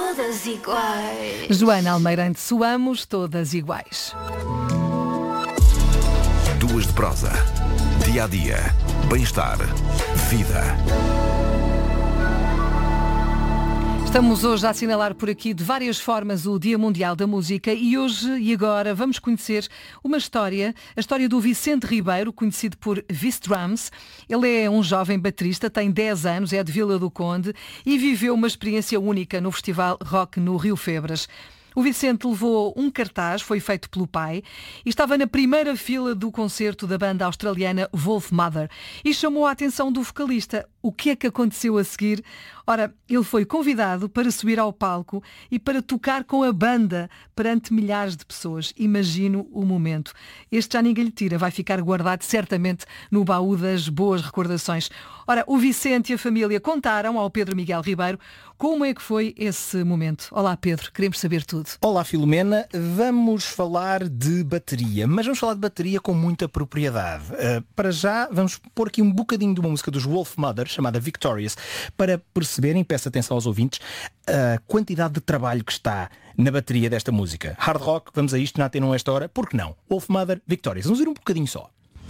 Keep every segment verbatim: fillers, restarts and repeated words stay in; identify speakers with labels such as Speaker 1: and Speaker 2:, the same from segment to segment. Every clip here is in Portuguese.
Speaker 1: todas iguais.
Speaker 2: Joana Almeirante, soamos todas iguais.
Speaker 3: Duas de prosa. Dia a dia. Bem-estar. Vida.
Speaker 2: Estamos hoje a assinalar por aqui de várias formas o Dia Mundial da Música e hoje e agora vamos conhecer uma história, a história do Vicente Ribeiro, conhecido por Vice Drums. Ele é um jovem baterista, tem dez anos, é de Vila do Conde e viveu uma experiência única no Festival Rock no Rio Febras. O Vicente levou um cartaz, foi feito pelo pai, e estava na primeira fila do concerto da banda australiana Wolfmother e chamou a atenção do vocalista. O que é que aconteceu a seguir? Ora, ele foi convidado para subir ao palco e para tocar com a banda perante milhares de pessoas. Imagino o momento. Este já ninguém lhe tira, vai ficar guardado certamente no baú das boas recordações. Ora, o Vicente e a família contaram ao Pedro Miguel Ribeiro como é que foi esse momento. Olá Pedro, queremos saber tudo.
Speaker 4: Olá Filomena, vamos falar de bateria, mas vamos falar de bateria com muita propriedade. Uh, para já vamos pôr aqui um bocadinho de uma música dos Wolfmother, chamada Victorious, para perceberem, peço atenção aos ouvintes, a quantidade de trabalho que está na bateria desta música. Hard rock, vamos a isto na Antena um esta hora, por que não? Wolfmother, Victorious, vamos ver um bocadinho só.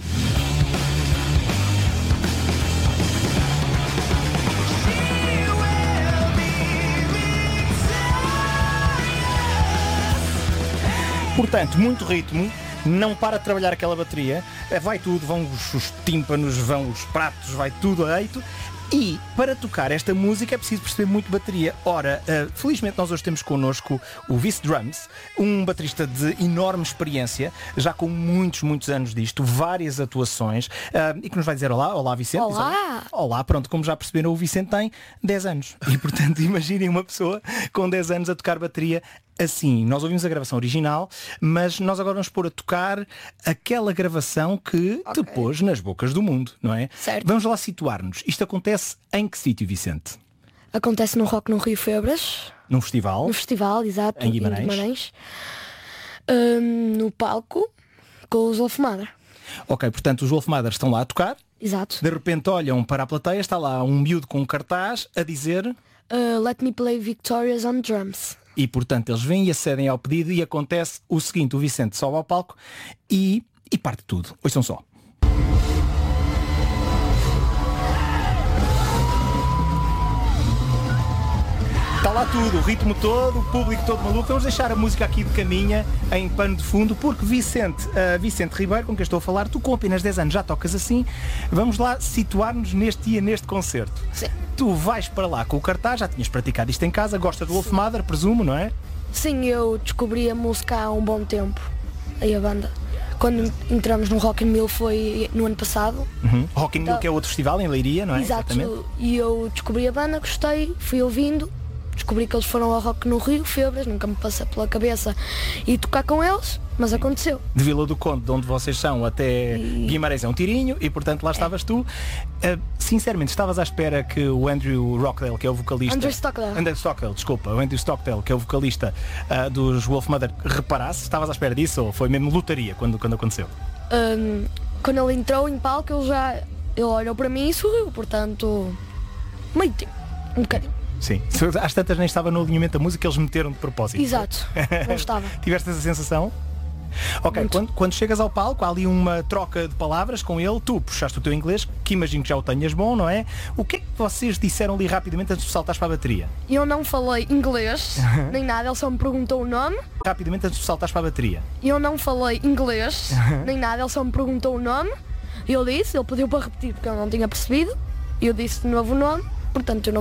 Speaker 4: Portanto, muito ritmo, não para de trabalhar aquela bateria, vai tudo, vão os, os tímpanos, vão os pratos, vai tudo a eito. E para tocar esta música é preciso perceber muito bateria. Ora, uh, felizmente nós hoje temos connosco o Vice Drums, um baterista de enorme experiência, já com muitos, muitos anos disto, várias atuações, uh, e que nos vai dizer olá, olá Vicente.
Speaker 1: Olá!
Speaker 4: Olá, pronto, como já perceberam, o Vicente tem dez anos. E portanto, imaginem uma pessoa com dez anos a tocar bateria assim. Nós ouvimos a gravação original, mas nós agora vamos pôr a tocar aquela gravação que
Speaker 1: Okay.
Speaker 4: te pôs nas bocas do mundo, não é?
Speaker 1: Certo.
Speaker 4: Vamos lá situar-nos. Isto acontece em que sítio, Vicente?
Speaker 5: Acontece no Rock no Rio Febras,
Speaker 4: Num festival?
Speaker 5: no festival, exato,
Speaker 4: Em Guimarães.
Speaker 5: Hum, no palco, com os Wolfmother.
Speaker 4: Ok, portanto os Wolfmother estão lá a tocar,
Speaker 5: Exato.
Speaker 4: de repente olham para a plateia, está lá um miúdo com um cartaz a dizer,
Speaker 5: Uh, let me play Victorious on drums.
Speaker 4: e portanto eles vêm e acedem ao pedido e acontece o seguinte, o Vicente sobe ao palco e, e parte tudo. Ouçam só. Está lá tudo, o ritmo todo, o público todo maluco. Vamos deixar a música aqui de caminha, em pano de fundo, porque Vicente, uh, Vicente Ribeiro, com quem estou a falar, tu com apenas dez anos já tocas assim. Vamos lá situar-nos neste dia, neste concerto.
Speaker 5: Sim.
Speaker 4: Tu vais para lá com o cartaz, já tinhas praticado isto em casa, gostas de Wolfmother, presumo, não é?
Speaker 5: Sim, eu descobri a música há um bom tempo, aí a banda. Quando entramos no Rock in Rio foi no ano passado.
Speaker 4: Uhum. Rock in Rio, que é outro festival em Leiria, não é?
Speaker 5: Exato.
Speaker 4: Exatamente.
Speaker 5: E eu descobri a banda, gostei, fui ouvindo. Descobri que eles foram ao Rock no Rio Febras, nunca me passou pela cabeça e tocar com eles, mas aconteceu.
Speaker 4: De Vila do Conde, de onde vocês são, até
Speaker 5: E-
Speaker 4: Guimarães é um tirinho e portanto lá estavas tu. Uh, sinceramente, estavas à espera que o Andrew Rochdale, que é o vocalista...
Speaker 5: Andrew Stockwell.
Speaker 4: Andrew Stockwell, desculpa, o Andrew Stockwell, que é o vocalista uh, dos Wolfmother, reparasse? Estavas à espera disso ou foi mesmo lotaria quando, quando aconteceu?
Speaker 5: Hum, quando ele entrou em palco, ele já ele olhou para mim e sorriu, portanto, meio tempo, um bocadinho.
Speaker 4: Sim. Às tantas nem estava no alinhamento da música, eles meteram de propósito.
Speaker 5: Exato, não estava.
Speaker 4: Tiveste essa sensação? Ok,
Speaker 5: Muito.
Speaker 4: quando, quando chegas ao palco, há ali uma troca de palavras com ele, tu puxaste o teu inglês, que imagino que já o tenhas bom, não é? O que é que vocês disseram ali rapidamente antes de saltares para a bateria?
Speaker 5: Eu não falei inglês, nem nada, ele só me perguntou o nome.
Speaker 4: Rapidamente antes de saltares para a bateria.
Speaker 5: Eu não falei inglês, nem nada, ele só me perguntou o nome. Eu disse, ele pediu para repetir porque eu não tinha percebido. Eu disse de novo o nome, portanto eu não